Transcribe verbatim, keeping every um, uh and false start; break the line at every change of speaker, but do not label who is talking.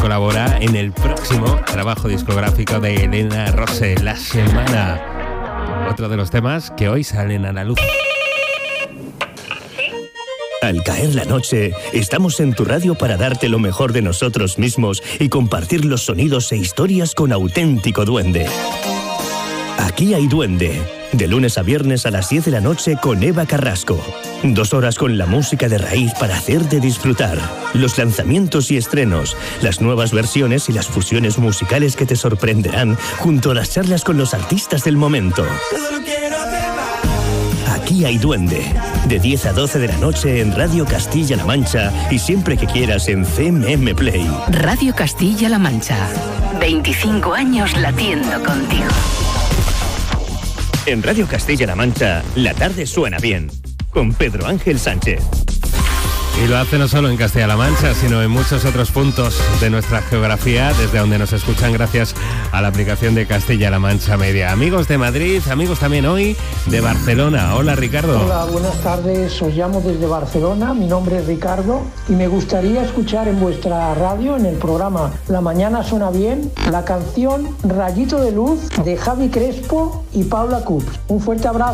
colabora en el próximo trabajo discográfico de Elena Rose, La Semana. Otro de los temas que hoy salen a la luz.
Al caer la noche, estamos en tu radio para darte lo mejor de nosotros mismos y compartir los sonidos e historias con auténtico duende. Aquí hay duende, de lunes a viernes a las diez de la noche con Eva Carrasco. Dos horas con la música de raíz para hacerte disfrutar. Los lanzamientos y estrenos, las nuevas versiones y las fusiones musicales que te sorprenderán junto a las charlas con los artistas del momento. Aquí hay duende, de diez a doce de la noche en Radio Castilla-La Mancha y siempre que quieras en C M M Play.
Radio Castilla-La Mancha, veinticinco años latiendo contigo.
En Radio Castilla-La Mancha, la tarde suena bien, con Pedro Ángel Sánchez.
Y lo hace no solo en Castilla-La Mancha, sino en muchos otros puntos de nuestra geografía, desde donde nos escuchan gracias a la aplicación de Castilla-La Mancha Media. Amigos de Madrid, amigos también hoy de Barcelona. Hola, Ricardo.
Hola, buenas tardes. Os llamo desde Barcelona. Mi nombre es Ricardo y me gustaría escuchar en vuestra radio, en el programa La Mañana Suena Bien, la canción Rayito de Luz de Javi Crespo y Paula Coops. Un fuerte abrazo.